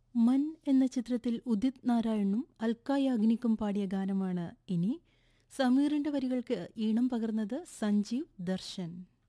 മൻ എന്ന ചിത്രത്തിൽ ഉദിത് നാരായണനും അൽക്ക യാഗ്നിക്കും പാടിയ ഗാനമാണ് ഇനി. സമീറിന്റെ വരികൾക്ക് ഈണം പകർന്നത് സഞ്ജീവ് ദർശൻ.